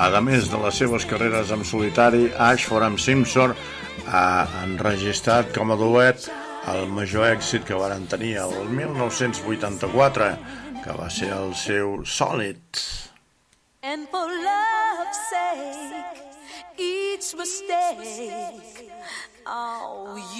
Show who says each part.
Speaker 1: A més de les seves carreres en solitari, Ashford amb Simpson ha enregistrat com a duet el major èxit que varen tenir el 1984, que va ser el seu Solid.
Speaker 2: And for love's sake, each mistake, oh,